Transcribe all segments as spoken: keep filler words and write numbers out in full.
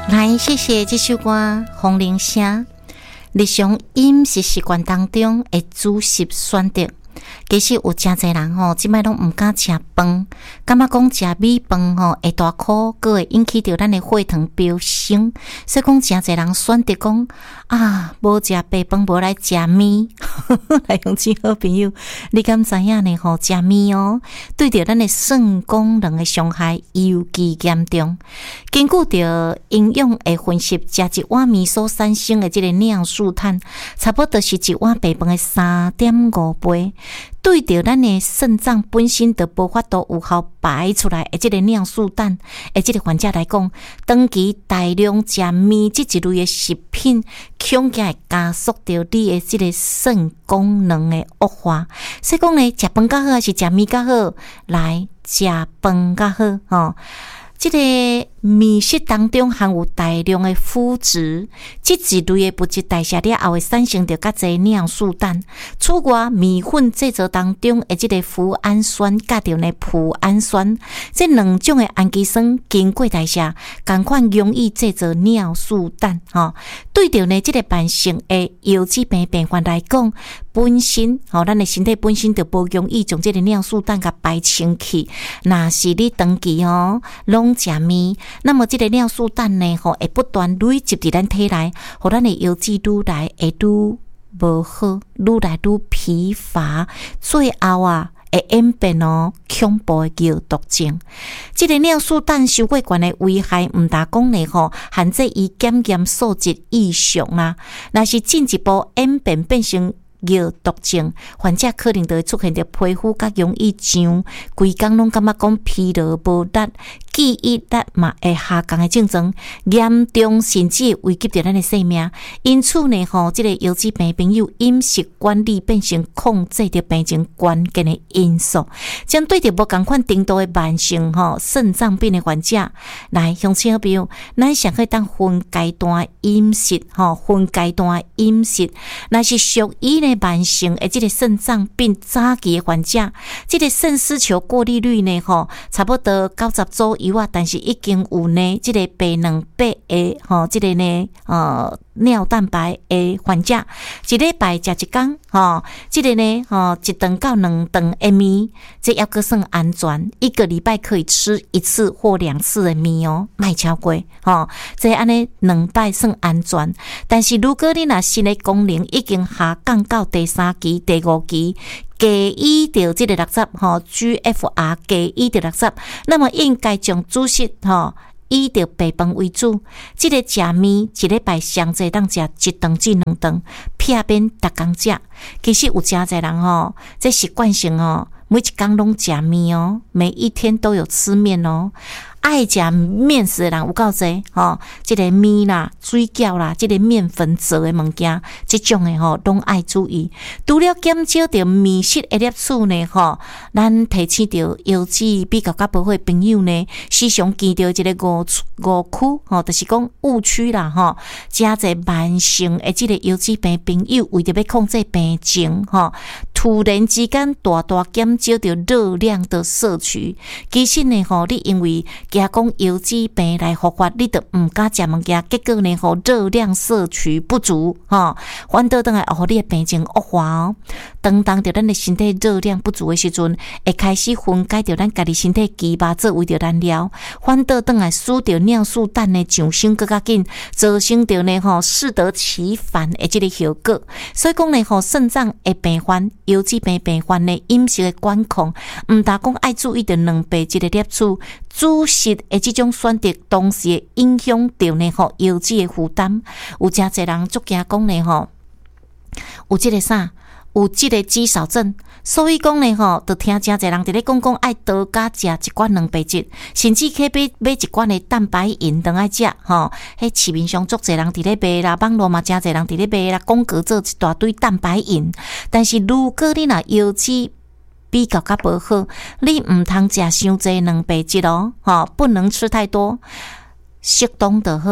来，谢谢这首歌《风铃声》。日常饮食习惯当中的主食选择，其实有真侪人吼，即摆拢毋敢食饭，感觉讲食米饭吼会大苦，佫会引起着咱的血糖飙升。所以讲真侪人选择讲啊，无食白饭，无来食面。来，乡亲好朋友，你敢知影呢？吼，食面哦，对着咱的肾功能的伤害尤其严重。根据着营养的分析，食一碗面所产生的这个尿素碳，差不多是一碗白饭的三点五倍。对着咱的肾脏本身就无法度有效排出来的这个尿素氮，的这个患者来讲，长期大量食面这一类的食品，恐惊会加速着你的这个肾功能的恶化。所以讲呢，食饭较好还是食面较好？来，食饭较好吼。这个面食当中含有大量的麸质，这一类的物质代谢了后会产生着较侪尿素氮。此外，面粉制作当中的这个脯氨酸甲着呢脯氨酸，这两种的氨基酸经过代谢，同款容易制作尿素氮。吼、哦，对着呢这个慢性的腰子病病患来讲，本身吼、哦，咱的身体本身就无容易将这个尿素氮甲排清去。若是你长期哦，拢食面，那么这个尿素氮呢，吼会不断累积伫咱体内，互咱的腰子愈来会愈无好，愈来愈疲乏，最后啊会演变哦恐怖的尿毒症。这个尿素氮伤过悬的危害，毋但讲呢吼，限制伊检验数值异常啦，若是进一步演变变成尿毒症，患者可能就会出现着皮肤较容易痒，规工拢感觉讲疲劳无力，记忆力嘛会下降的症状，严重甚至会危及着咱的生命。因此呢，吼，这个腰子病朋友饮食管理变成控制着病情关键的因素。将对着无同款程度的慢性吼肾脏病的患者，来乡亲好朋友，咱上可以当分阶段饮食，吼，分阶段饮食，若是属于呢慢性的这个肾脏病早期的患者，这个肾丝球过滤率呢，吼，差不多九十左右啊，但是已经有呢，这个白卵白的，吼，这个呢，呃，尿蛋白的患者，一礼拜食一天，吼，这个呢，吼，一顿到两顿的面，这要个算安全，一个礼拜可以吃一次或两次的面哦，莫超过，吼，这安尼两摆算安全。但是如果你若心理功能已经下降到第三期、第五期，低于到这个六十吼 G F R 低于到六十，那么应该将主食吼以着白饭为主。这个食面一礼拜上侪当食一顿至两顿，片面逐工食。其实有真侪人吼，这习惯性哦，每一工拢食面哦，每一天都有吃面哦。爱食面食的人有够侪吼，这个面啦、水饺啦，这个面粉做的物件，这种的吼，拢爱注意。除了减少着面食的摄取呢，吼，咱提醒着腰子比较较无好的朋友呢，时常见到一个误误区吼，就是讲误区啦吼，真侪慢性的这个腰子病朋友为着要控制病情吼，突然之间大大减少着热量的摄取，其实呢吼，你因为惊讲腰子病来复发，你就毋敢食物件，结果呢，吼热量摄取不足，吼，反倒等来互你的病情恶化哦。当当着咱的身体热量不足的时阵，会开始分解着咱家己身体肌肉作为着燃料，反倒等来使着尿素氮的上升更较紧，造成着呢吼适得其反的这个效果。所以讲呢，吼肾脏的病患、腰子病病患的饮食的管控，毋但讲爱注意着两倍一个摄取。主食的这种选择，同时会影响到呢吼腰子的负担。有真侪人足惊讲呢吼，有这个啥，有这个肌少症，所以讲呢吼，就听真侪人伫咧讲讲爱多加食一罐蛋白质，甚至去买买一罐的蛋白饮当爱食吼。迄市面上足侪人伫咧卖啦，网络嘛真侪人伫咧卖啦，广告做一大堆蛋白饮。但是如果你若腰子比较较无好，你毋通食伤济蛋白质哦，吼，不能吃太多，适当就好。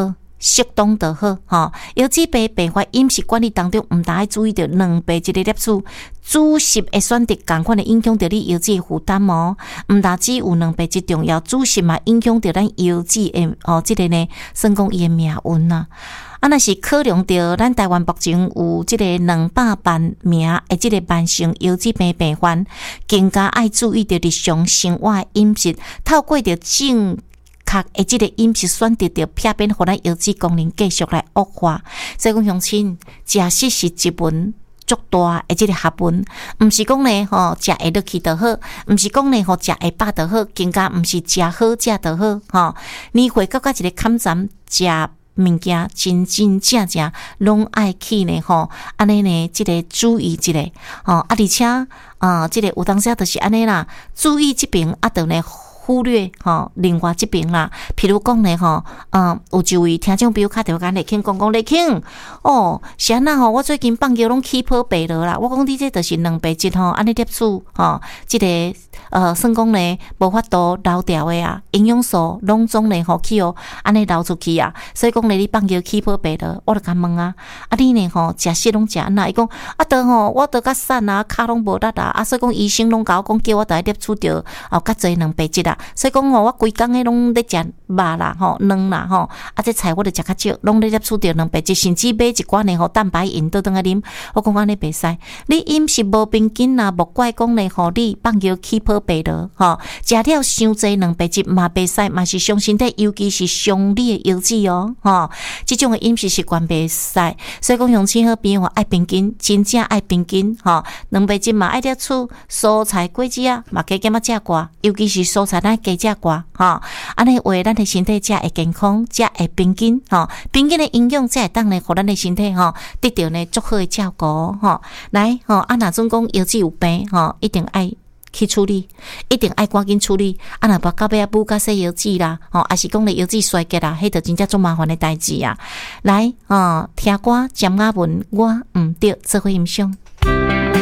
适当就好吼。腰子病病发饮食管理当中，毋大爱注意到两倍一个摄取，主食的选择共款的影响到你腰子的负担哦。毋但只有两倍一重要，主食嘛影响到咱腰子的哦，即、這个呢，算讲伊的命运啊。啊，若是考量到咱台湾目前有即个两百万名的即个慢性腰子病病患，更加爱注意到日常生活的饮食，透过着正确的即个饮食选择，着避免互咱腰子功能继续来恶化。所以讲，乡亲食食是一门足大的即个学问，毋是讲呢吼食会落去就好，毋是讲呢吼食会饱就好，更加毋是食好食就好吼。年岁到到一个坎站食物件真真正正拢爱去呢吼，安尼呢，即个注意一下吼，啊，而且啊，即个有当时就是安尼啦，注意即边啊，就呢忽略吼另外即边啦。譬如讲呢吼，嗯，有一位听众朋友敲电话来请讲讲，来请哦，是安那吼，我最近放尿拢起泡白了啦。我讲你这就是两倍质吼，安尼摄取吼，即个呃，算讲呢无法度流掉的啊，营养素拢总呢吼去哦，安尼流出去啊。所以讲呢，你放尿起泡白了，我就甲问啊，啊你呢吼食食拢食安那？伊讲啊，得吼，我得较瘦啊，骹拢无力啊，啊所以讲医生拢甲我讲，叫我得摄取着哦较侪两倍质啊。所以讲吼，我规工诶拢咧食肉啦，吼卵啦，吼啊这菜我著食较少，拢咧摄取着两倍质，甚至买一罐呢吼蛋白饮倒转来啉。我讲安尼袂使，你饮食无平均啊，莫怪讲呢吼你放尿起泡白了，吼食了伤侪两倍质嘛袂使，嘛是伤身体，尤其是伤你诶腰子哦，吼即种诶饮食习惯袂使。所以讲乡亲好朋友爱平均，真正爱平均，吼两倍质嘛爱摄取蔬菜果子啊，嘛加减啊食寡，尤其是蔬菜咱加食寡，吼安尼话咱诶身体才会健康，才会平均，吼平均诶营养才会当呢，互咱诶身体吼得到呢足好诶照顾，吼来吼啊，若总讲腰子有病，吼一定爱去处理，一定爱赶紧处理。啊，若无到尾啊补甲洗腰子啦，吼，还是讲咧腰子衰竭啦，迄著真正足麻烦诶代志啊。来，吼听歌占雅文，我毋对，做伙欣赏。